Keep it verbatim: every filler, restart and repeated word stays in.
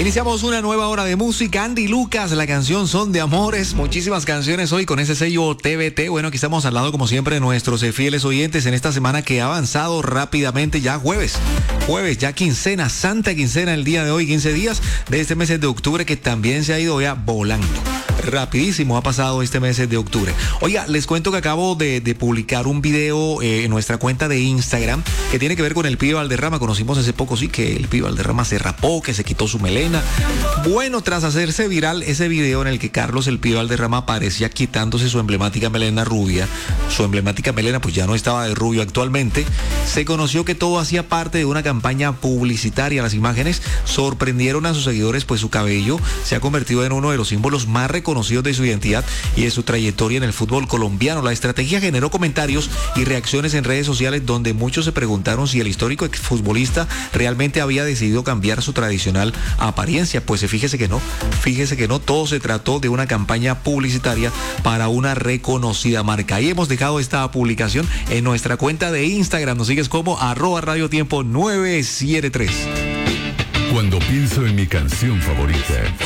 Iniciamos una nueva hora de música. Andy Lucas, la canción Son de Amores. Muchísimas canciones hoy con ese sello T V T. Bueno, aquí estamos al lado, como siempre, de nuestros eh, fieles oyentes en esta semana que ha avanzado rápidamente. Ya jueves, jueves, ya quincena, santa quincena el día de hoy, quince días de este mes de octubre que también se ha ido ya volando. Rapidísimo ha pasado este mes de octubre. Oiga, les cuento que acabo de, de publicar un video eh, en nuestra cuenta de Instagram que tiene que ver con el Pibe Valderrama. Conocimos hace poco, sí, que el Pibe Valderrama se rapó, que se quitó su melena. Bueno, tras hacerse viral ese video en el que Carlos el Pibe Valderrama aparecía quitándose su emblemática melena rubia, su emblemática melena pues ya no estaba de rubio actualmente, se conoció que todo hacía parte de una campaña publicitaria. Las imágenes sorprendieron a sus seguidores, pues su cabello se ha convertido en uno de los símbolos más reconocidos de su identidad y de su trayectoria en el fútbol colombiano. La estrategia generó comentarios y reacciones en redes sociales donde muchos se preguntaron si el histórico exfutbolista realmente había decidido cambiar su tradicional apariencia. Pues fíjese que no, fíjese que no, todo se trató de una campaña publicitaria para una reconocida marca. Ahí hemos dejado esta publicación en nuestra cuenta de Instagram. Nos sigues como arroba Radio Tiempo nueve siete tres. Cuando pienso en mi canción favorita,